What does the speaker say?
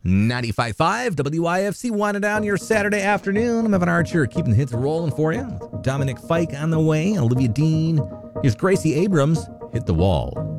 95.5 WIFC winding down your Saturday afternoon. I'm Evan Archer keeping the hits rolling for you. Dominic Fike on the way. Olivia Dean. Here's Gracie Abrams. Hit the Wall.